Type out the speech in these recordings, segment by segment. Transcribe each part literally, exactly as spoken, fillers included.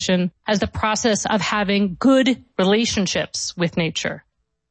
conservation as the process of having good relationships with nature.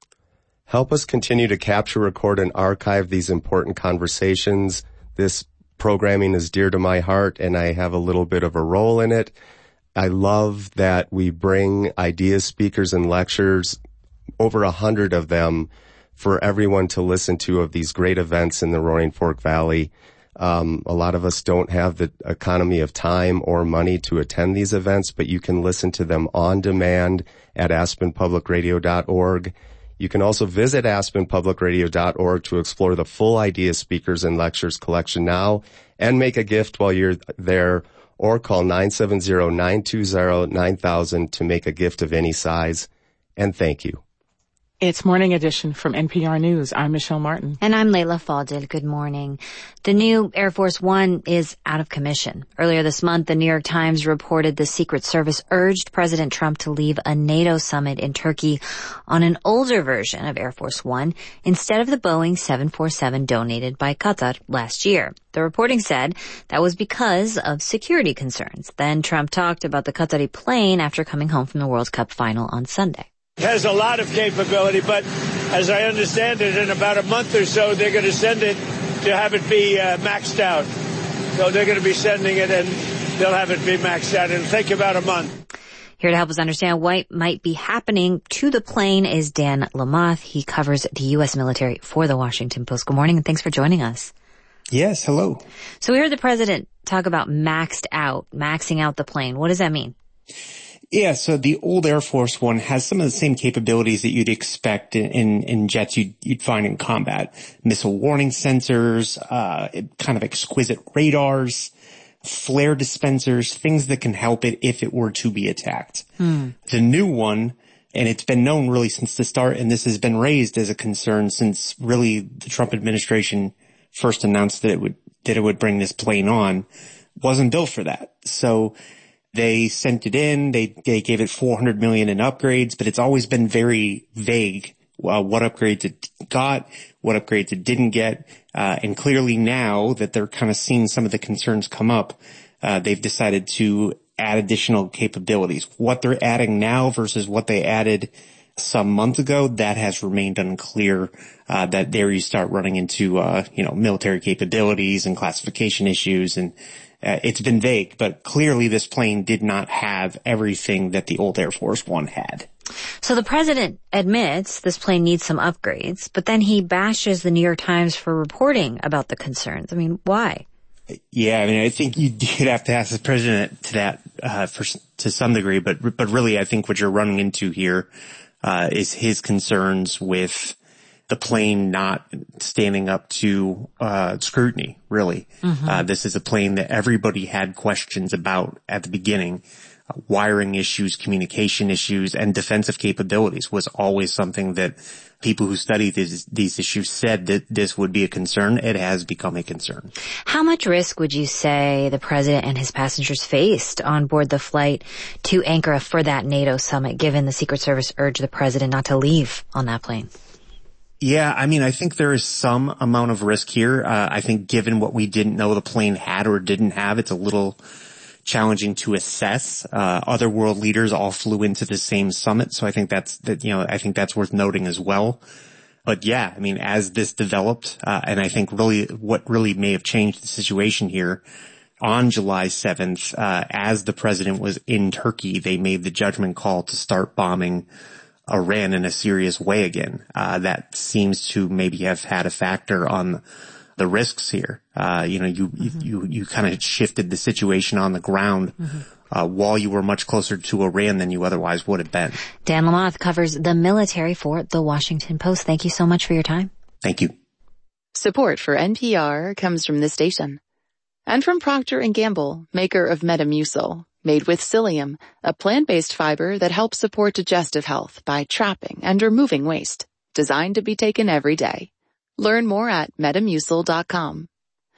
Help us continue to capture, record, and archive these important conversations. This programming is dear to my heart, and I have a little bit of a role in it. I love that we bring ideas, speakers, and lectures, over a hundred of them, for everyone to listen to of these great events in the Roaring Fork Valley. Um, a lot of us don't have the economy of time or money to attend these events, but you can listen to them on demand at aspen public radio dot org. You can also visit aspen public radio dot org to explore the full Idea Speakers and Lectures collection now and make a gift while you're there, or call nine seven zero, nine two zero, nine thousand to make a gift of any size. And thank you. It's Morning Edition from N P R News. I'm Michelle Martin. And I'm Layla Faldil. Good morning. The new Air Force One is out of commission. Earlier this month, the New York Times reported the Secret Service urged President Trump to leave a NATO summit in Turkey on an older version of Air Force One instead of the Boeing seven forty-seven donated by Qatar last year. The reporting said that was because of security concerns. Then Trump talked about the Qatari plane after coming home from the World Cup final on Sunday. Has a lot of capability, but as I understand it, in about a month or so, they're going to send it to have it be uh, maxed out. So they're going to be sending it, and they'll have it be maxed out. It'll take about a month. Here to help us understand what might be happening to the plane is Dan Lamothe. He covers the U S military for the Washington Post. Good morning, and thanks for joining us. Yes, hello. So we heard the president talk about maxed out, maxing out the plane. What does that mean? Yeah, so the old Air Force One has some of the same capabilities that you'd expect in, in, in jets you'd, you'd find in combat. Missile warning sensors, uh, kind of exquisite radars, flare dispensers, things that can help it if it were to be attacked. Hmm. The new one, and it's been known really since the start, and this has been raised as a concern since really the Trump administration first announced that it would, that it would bring this plane on, wasn't built for that. So they sent it in, they, they gave it four hundred million dollars in upgrades, but it's always been very vague, uh, what upgrades it got, what upgrades it didn't get. Uh, and clearly now that they're kind of seeing some of the concerns come up, uh, they've decided to add additional capabilities. What they're adding now versus what they added some months ago, that has remained unclear. Uh, that there you start running into, uh, you know, military capabilities and classification issues, and Uh, it's been vague, but clearly this plane did not have everything that the old Air Force One had. So the president admits this plane needs some upgrades, but then he bashes the New York Times for reporting about the concerns. I mean, why? Yeah, I mean, I think you'd have to ask the president to that, uh, for, to some degree, but, but really I think what you're running into here, uh, is his concerns with the plane not standing up to uh scrutiny, really. Mm-hmm. Uh this is a plane that everybody had questions about at the beginning. Uh, wiring issues, communication issues, and defensive capabilities was always something that people who study these, these issues said that this would be a concern. It has become a concern. How much risk would you say the president and his passengers faced on board the flight to Ankara for that NATO summit, given the Secret Service urged the president not to leave on that plane? Yeah, I mean, I think there is some amount of risk here. Uh, I think given what we didn't know the plane had or didn't have, it's a little challenging to assess. Uh, other world leaders all flew into the same summit, so I think that's, that, you know, I think that's worth noting as well. But yeah, I mean, as this developed, uh, and I think really what really may have changed the situation here, on July seventh, uh, as the president was in Turkey, they made the judgment call to start bombing Iran in a serious way again. Uh, that seems to maybe have had a factor on the risks here. Uh, you know, you, mm-hmm. you, you kind of shifted the situation on the ground, mm-hmm. uh, while you were much closer to Iran than you otherwise would have been. Dan Lamothe covers the military for the Washington Post. Thank you so much for your time. Thank you. Support for N P R comes from this station and from Procter and Gamble, maker of Metamucil. Made with psyllium, a plant-based fiber that helps support digestive health by trapping and removing waste. Designed to be taken every day. Learn more at metamucil dot com.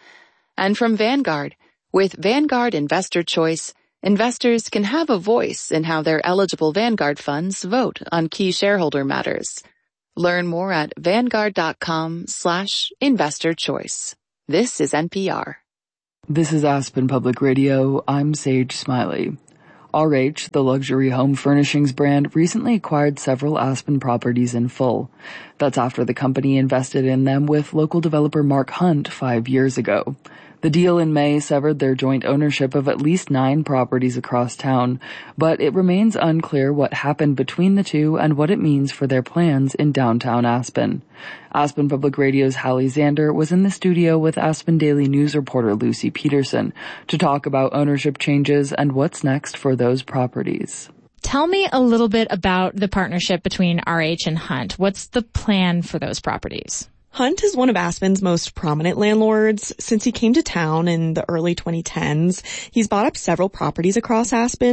And from Vanguard, with Vanguard Investor Choice, investors can have a voice in how their eligible Vanguard funds vote on key shareholder matters. Learn more at vanguard dot com slash investor choice. This is N P R. This is Aspen Public Radio. I'm Sage Smiley. R H, the luxury home furnishings brand, recently acquired several Aspen properties in full. That's after the company invested in them with local developer Mark Hunt five years ago. The deal in May severed their joint ownership of at least nine properties across town, but it remains unclear what happened between the two and what it means for their plans in downtown Aspen. Aspen Public Radio's Hallie Zander was in the studio with Aspen Daily News reporter Lucy Peterson to talk about ownership changes and what's next for those properties. Tell me a little bit about the partnership between R H and Hunt. What's the plan for those properties? Hunt is one of Aspen's most prominent landlords. Since he came to town in the early twenty tens, he's bought up several properties across Aspen.